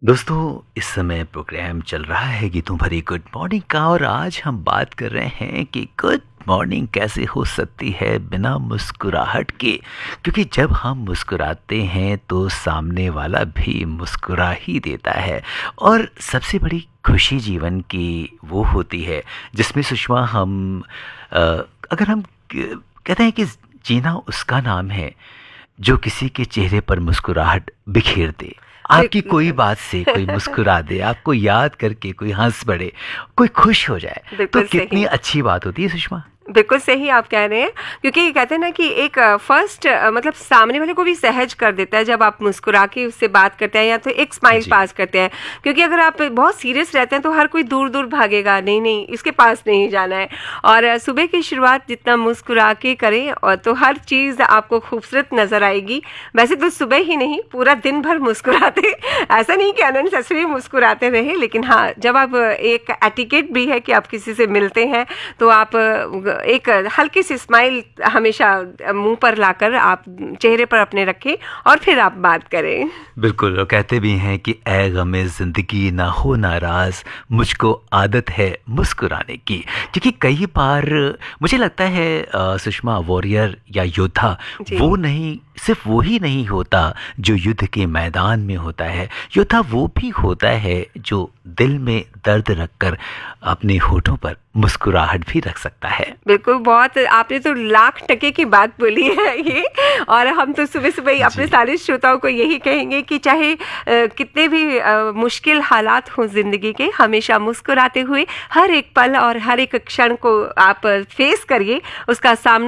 दोस्तों, इस समय प्रोग्राम चल रहा है गीतों भरी गुड मॉर्निंग का और आज हम बात कर रहे हैं कि गुड मॉर्निंग कैसे हो सकती है बिना मुस्कुराहट के। क्योंकि जब हम मुस्कुराते हैं तो सामने वाला भी मुस्कुरा ही देता है और सबसे बड़ी खुशी जीवन की वो होती है जिसमें सुषमा अगर हम कहते हैं कि जीना उसका नाम है जो किसी के चेहरे पर मुस्कुराहट बिखेर दे। आपकी कोई बात से कोई मुस्कुरा दे, आपको याद करके कोई हंस पड़े, कोई खुश हो जाए, तो कितनी अच्छी बात होती है सुषमा। बिल्कुल सही आप कह रहे हैं, क्योंकि कहते हैं ना कि एक फर्स्ट मतलब सामने वाले को भी सहज कर देता है जब आप मुस्कुरा के उससे बात करते हैं या तो एक स्माइल पास करते हैं। क्योंकि अगर आप बहुत सीरियस रहते हैं तो हर कोई दूर दूर भागेगा, नहीं नहीं इसके पास नहीं जाना है। और सुबह की शुरुआत जितना मुस्कुरा के करें और तो हर चीज़ आपको खूबसूरत नजर आएगी। वैसे तो सुबह ही नहीं, पूरा दिन भर मुस्कुराते, ऐसा नहीं कि अननेसेसरी मुस्कुराते रहे, लेकिन हाँ जब आप एक एटिकेट भी है कि आप किसी से मिलते हैं तो आप एक हल्की सी स्माइल हमेशा मुंह पर लाकर आप चेहरे पर अपने रखें और फिर आप बात करें। बिल्कुल, और कहते भी हैं कि ऐ गमे जिंदगी ना हो नाराज, मुझको आदत है मुस्कुराने की। क्योंकि कई बार मुझे लगता है सुषमा, वॉरियर या योद्धा वो नहीं, सिर्फ वो ही नहीं होता जो युद्ध के मैदान में होता है। योद्धा वो भी होता है जो दिल में दर्द रखकर अपने होठों पर मुस्कुराहट भी रख सकता है। बिल्कुल, बहुत आपने तो लाख टके की बात बोली है ये। और हम तो सुबह सुबह ही अपने सारे श्रोताओं को यही कहेंगे कि चाहे कितने भी मुश्किल हालात हो जिंदगी के, हमेशा मुस्कुराते हुए हर एक पल और हर एक क्षण को आप फेस करिए, उसका सामना